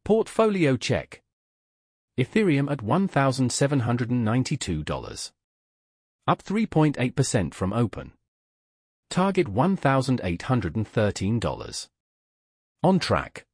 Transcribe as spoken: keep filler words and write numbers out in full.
Portfolio check. Ethereum at one thousand seven hundred ninety-two dollars. Up three point eight percent from open. Target one thousand eight hundred thirteen dollars. On track.